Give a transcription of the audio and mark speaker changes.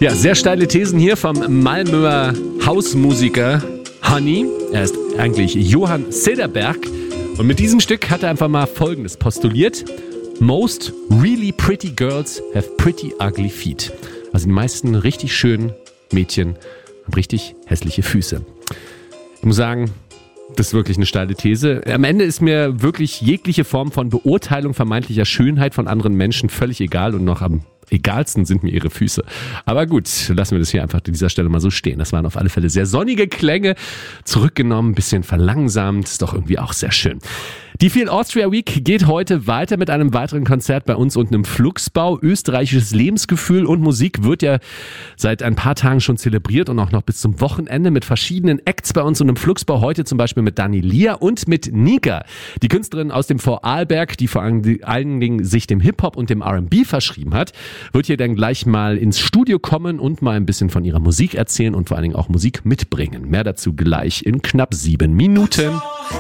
Speaker 1: Ja, sehr steile Thesen hier vom Malmöer Hausmusiker Honey. Er ist eigentlich Johann Cederberg. Und mit diesem Stück hat er einfach mal Folgendes postuliert. Most really pretty girls have pretty ugly feet. Also die meisten richtig schönen Mädchen haben richtig hässliche Füße. Ich muss sagen, das ist wirklich eine steile These. Am Ende ist mir wirklich jegliche Form von Beurteilung vermeintlicher Schönheit von anderen Menschen völlig egal und noch am egalsten sind mir ihre Füße. Aber gut, lassen wir das hier einfach an dieser Stelle mal so stehen. Das waren auf alle Fälle sehr sonnige Klänge, zurückgenommen, ein bisschen verlangsamt, ist doch irgendwie auch sehr schön. Die Feel Austria Week geht heute weiter mit einem weiteren Konzert bei uns unten im Flugsbau. Österreichisches Lebensgefühl und Musik wird ja seit ein paar Tagen schon zelebriert und auch noch bis zum Wochenende mit verschiedenen Acts bei uns und im Flugsbau. Heute zum Beispiel mit Dani Lia und mit Nika. Die Künstlerin aus dem Vorarlberg, die vor allen Dingen sich dem Hip-Hop und dem R&B verschrieben hat, wird hier dann gleich mal ins Studio kommen und mal ein bisschen von ihrer Musik erzählen und vor allen Dingen auch Musik mitbringen. Mehr dazu gleich in knapp 7 Minuten.